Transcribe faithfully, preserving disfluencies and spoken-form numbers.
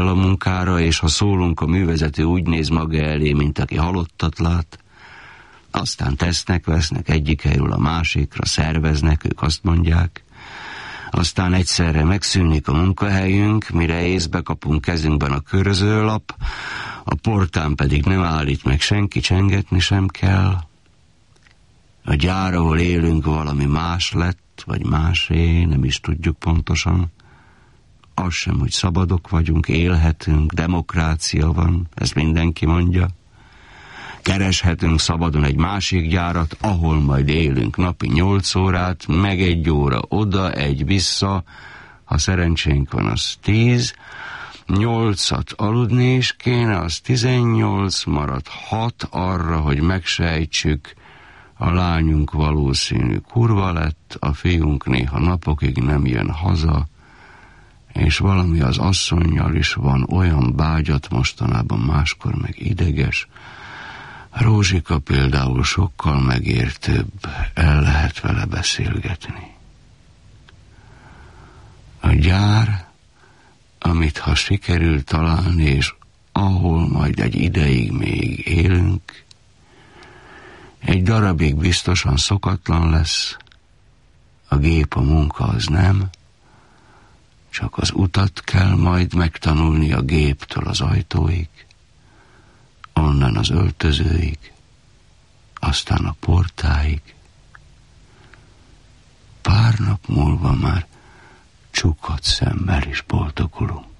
a munkára, és ha szólunk, a művezető úgy néz maga elé, mint aki halottat lát. Aztán tesznek, vesznek egyik helyről a másikra, szerveznek, ők azt mondják. Aztán egyszerre megszűnik a munkahelyünk, mire észbe kapunk kezünkben a körözőlap, a portán pedig nem állít meg senki, csengetni sem kell. A gyár, ahol élünk, valami más lett, vagy másé, nem is tudjuk pontosan. Az sem, hogy szabadok vagyunk, élhetünk, demokrácia van, ezt mindenki mondja. Kereshetünk szabadon egy másik gyárat, ahol majd élünk napi nyolc órát, meg egy óra oda, egy vissza, ha szerencsénk van, az tíz, nyolcat aludni is kéne, az tizennyolc, marad hat arra, hogy megsejtsük, a lányunk valószínű kurva lett, a fiunk néha napokig nem jön haza, és valami az asszonnyal is van, olyan bágyat mostanában, máskor meg ideges. Rózsika például sokkal megértőbb, el lehet vele beszélgetni. A gyár, amit ha sikerül találni, és ahol majd egy ideig még élünk, egy darabig biztosan szokatlan lesz, a gép, a munka az nem, csak az utat kell majd megtanulni a géptől az ajtóig, onnan az öltözőig, aztán a portáig. Pár nap múlva már csukott szemmel is boldogulunk.